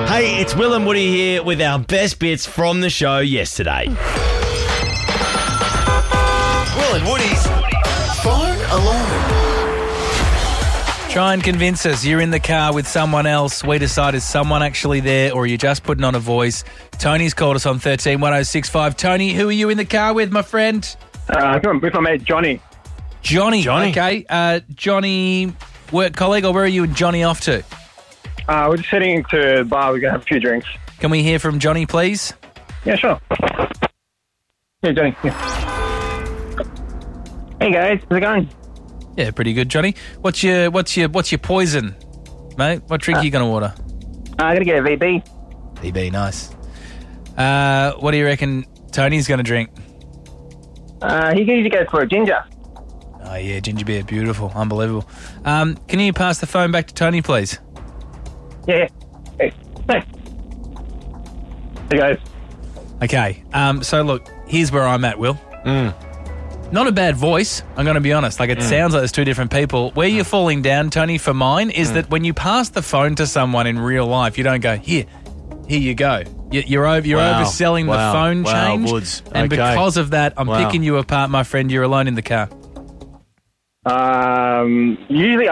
Hey, it's Will and Woody here with our best bits from the show yesterday. Will and Woody's Phone Alone. Try and convince us you're in the car with someone else. We decide, is someone actually there or are you just putting on a voice? Tony's called us on 131065. Tony, who are you in the car with, my friend? With my mate Johnny. Johnny. Okay. Johnny, work colleague, or where are you and Johnny off to? We're just heading to the bar. We're going to have a few drinks. Can we hear from Johnny, please? Yeah, sure. Yeah, Johnny. Yeah. Hey guys, how's it going? Yeah, pretty good, Johnny. What's your poison, mate? What drink are you going to order? I'm going to get a VB. VB, nice. What do you reckon Tony's going to drink? He usually goes for a ginger. Oh, yeah, ginger beer, beautiful, unbelievable. Can you pass the phone back to Tony, please? Yeah. Hey. Hey guys. Okay, so look, here's where I'm at, Will. Not a bad voice, I'm going to be honest. Like, it sounds like there's two different people. Where you're falling down, Tony, for mine, is that when you pass the phone to someone in real life, you don't go, here you go. You're overselling the phone change. Woods. And Okay. because of that, I'm picking you apart, my friend. You're alone in the car. Usually